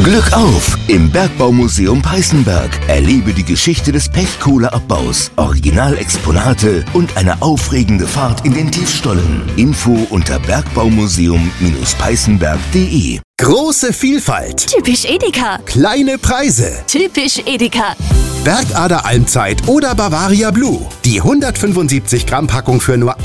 Glück auf! Im Bergbaumuseum Peißenberg. Erlebe die Geschichte des Pechkohleabbaus, Originalexponate und eine aufregende Fahrt in den Tiefstollen. Info unter bergbaumuseum-peißenberg.de. Große Vielfalt. Typisch Edeka. Kleine Preise. Typisch Edeka. Bergader Almzeit oder Bavaria Blue. Die 175 Gramm Packung für nur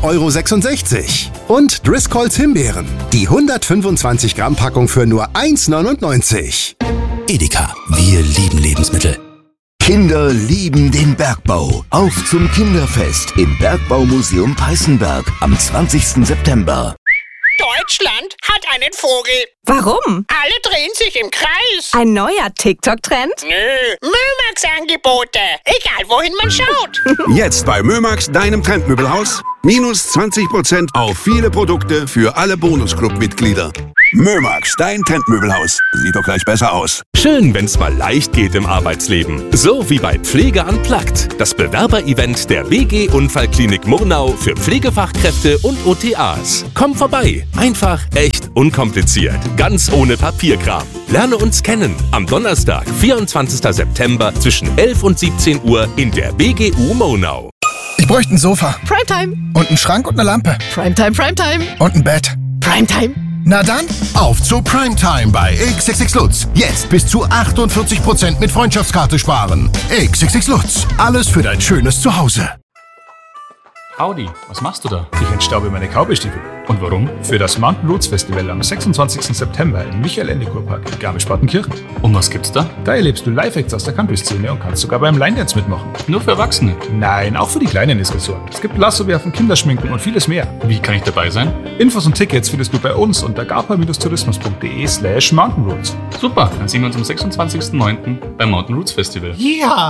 1,66 €. Und Driscolls Himbeeren. Die 125 Gramm Packung für nur 1,99 €. Edeka, wir lieben Lebensmittel. Kinder lieben den Bergbau. Auf zum Kinderfest im Bergbaumuseum Peißenberg am 20. September. Deutschland hat einen Vogel. Warum? Alle drehen sich im Kreis. Ein neuer TikTok-Trend? Nö, Mömax-Angebote. Egal, wohin man schaut. Jetzt bei Mömax, deinem Trendmöbelhaus. Minus 20% auf viele Produkte für alle Bonusclub-Mitglieder. Mömax, dein Trendmöbelhaus. Sieht doch gleich besser aus. Schön, wenn's mal leicht geht im Arbeitsleben. So wie bei Pflege Unplugged, das Bewerberevent der BG Unfallklinik Murnau für Pflegefachkräfte und OTAs. Komm vorbei. Einfach, echt, unkompliziert. Ganz ohne Papierkram. Lerne uns kennen. Am Donnerstag, 24. September zwischen 11 und 17 Uhr in der BGU Murnau. Ich bräuchte ein Sofa. Primetime. Und einen Schrank und eine Lampe. Primetime, Primetime. Und ein Bett. Primetime. Na dann, auf zu Primetime bei XXX Lutz. Jetzt bis zu 48% mit Freundschaftskarte sparen. XXX Lutz. Alles für dein schönes Zuhause. Audi, was machst du da? Ich entstaube meine Cowboy-Stiefel. Und warum? Für das Mountain Roots Festival am 26. September im Michael-Ende-Kurpark in Garmisch-Partenkirchen. Und was gibt's da? Da erlebst du Live-Acts aus der Country-Szene und kannst sogar beim Line-Dance mitmachen. Nur für Erwachsene? Nein, auch für die Kleinen ist gesorgt. Es gibt Lassowerfen, Kinderschminken und vieles mehr. Wie kann ich dabei sein? Infos und Tickets findest du bei uns unter garpa-tourismus.de/mountainroots. Super, dann sehen wir uns am 26.09. beim Mountain Roots Festival. Ja!